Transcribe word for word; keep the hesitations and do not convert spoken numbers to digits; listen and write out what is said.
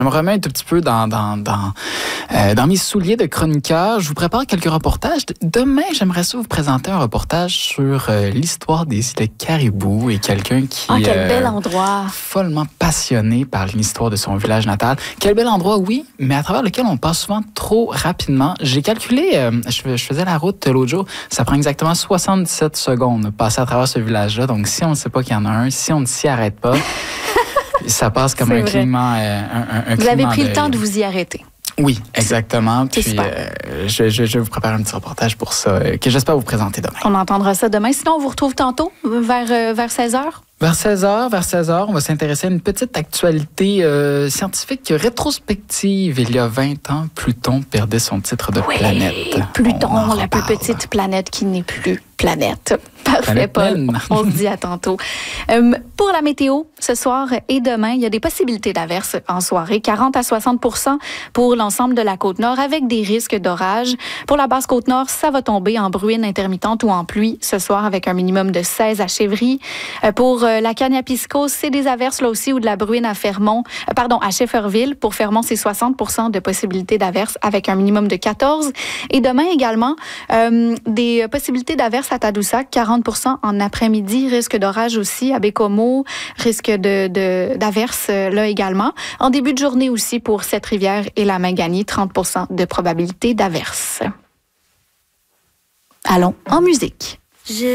Je me remets un tout petit peu dans, dans, dans, euh, dans mes souliers de chroniqueur. Je vous prépare quelques reportages. Demain, j'aimerais ça vous présenter un reportage sur euh, l'histoire des îles Caribou et quelqu'un qui oh, quel euh, bel endroit. follement passionné par l'histoire de son village natal. Quel bel endroit, oui, mais à travers lequel on passe souvent trop rapidement. J'ai calculé, euh, je, je faisais la route l'autre jour, ça prend exactement soixante-dix-sept secondes de passer à travers ce village-là. Donc, si on ne sait pas qu'il y en a un, si on ne s'y arrête pas, ça passe comme un climat, euh, un, un Vous avez pris de... le temps de vous y arrêter. Oui, exactement. C'est Puis super. euh, je, je, je vais vous préparer un petit reportage pour ça, euh, que j'espère vous présenter demain. On entendra ça demain. Sinon, on vous retrouve tantôt, vers, euh, vers seize heures. Vers seize heures, vers seize heures, on va s'intéresser à une petite actualité euh, scientifique rétrospective. Il y a vingt ans, Pluton perdait son titre de oui, planète. Pluton, la plus petite planète qui n'est plus planète. Parfait, Paul. On se dit à tantôt. Euh, pour la météo, ce soir et demain, il y a des possibilités d'averses en soirée. quarante à soixante pour cent pour l'ensemble de la Côte-Nord, avec des risques d'orage. Pour la basse Côte-Nord, ça va tomber en bruine intermittente ou en pluie ce soir, avec un minimum de seize à Chevry. Euh, pour euh, la Cagnapisco, c'est des averses là aussi, ou de la bruine à Fermont, euh, pardon, à Shefferville. Pour Fermont, c'est soixante pour cent de possibilités d'averses, avec un minimum de quatorze. Et demain également, euh, des possibilités d'averses à Tadoussac, quarante pour cent en après-midi, risque d'orage aussi à Bécomo, risque de, de, d'averses là également. En début de journée aussi pour Sept-Rivières et la Maganie, trente pour cent de probabilité d'averses. Allons en musique. Je...